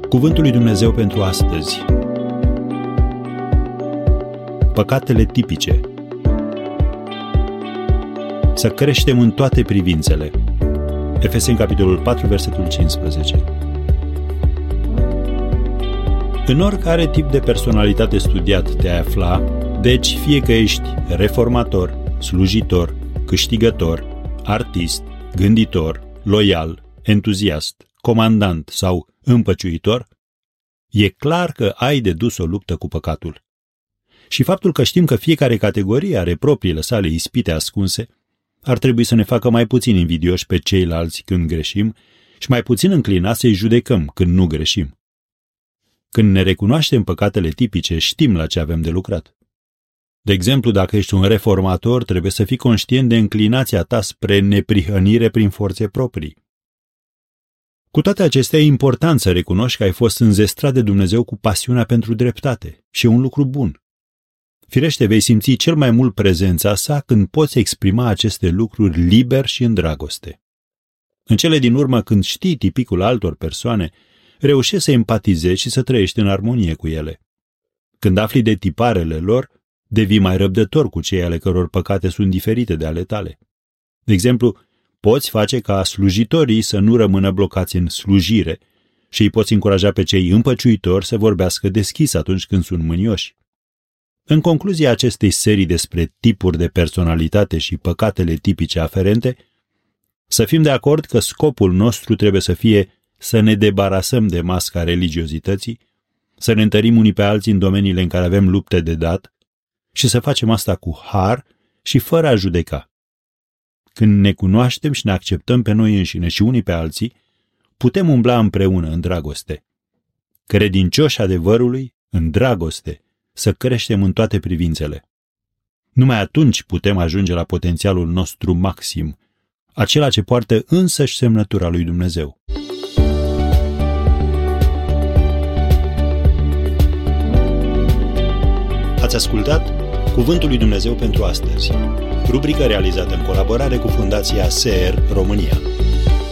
Cuvântul lui Dumnezeu pentru astăzi. Păcatele tipice. Să creștem în toate privințele. Efeseni, capitolul 4, versetul 15. În oricare tip de personalitate studiat te-ai afla, deci fie că ești reformator, slujitor, câștigător, artist, gânditor, loial, entuziast, comandant sau împăciuitor, e clar că ai de dus o luptă cu păcatul. Și faptul că știm că fiecare categorie are propriile sale ispite ascunse, ar trebui să ne facă mai puțin invidioși pe ceilalți când greșim și mai puțin înclinați să-i judecăm când nu greșim. Când ne recunoaștem păcatele tipice, știm la ce avem de lucrat. De exemplu, dacă ești un reformator, trebuie să fii conștient de înclinația ta spre neprihănire prin forțe proprii. Cu toate acestea, e important să recunoști că ai fost înzestrat de Dumnezeu cu pasiunea pentru dreptate și e un lucru bun. Firește, vei simți cel mai mult prezența sa când poți exprima aceste lucruri liber și în dragoste. În cele din urmă, când știi tipicul altor persoane, reușești să empatizezi și să trăiești în armonie cu ele. Când afli de tiparele lor, devii mai răbdător cu cei ale căror păcate sunt diferite de ale tale. De exemplu, poți face ca slujitorii să nu rămână blocați în slujire și îi poți încuraja pe cei împăciuitori să vorbească deschis atunci când sunt mânioși. În concluzia acestei serii despre tipuri de personalitate și păcatele tipice aferente, să fim de acord că scopul nostru trebuie să fie să ne debarasăm de masca religiozității, să ne întărim unii pe alții în domeniile în care avem lupte de dat și să facem asta cu har și fără a judeca. Când ne cunoaștem și ne acceptăm pe noi înșine și unii pe alții, putem umbla împreună în dragoste. Credincioși adevărului, în dragoste, să creștem în toate privințele. Numai atunci putem ajunge la potențialul nostru maxim, acela ce poartă însăși semnătura lui Dumnezeu. Ați ascultat Cuvântul lui Dumnezeu pentru astăzi, rubrică realizată în colaborare cu Fundația SER România.